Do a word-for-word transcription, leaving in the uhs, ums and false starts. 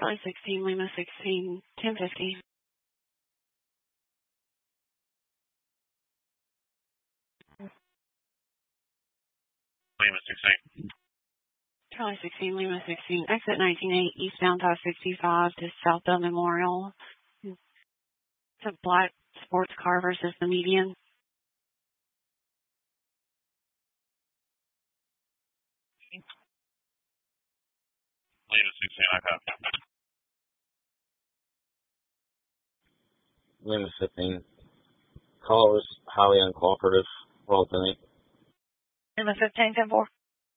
Charlie sixteen, Lima sixteen, ten fifty. Lima sixteen. Charlie sixteen, Lima sixteen, exit nineteen eight, eastbound I sixty-five to Southville Memorial. It's a black sports car versus the median. Lima sixteen, I copy. Lima fifteen. Call was highly uncooperative. Well, tonight. Lima fifteen, ten four.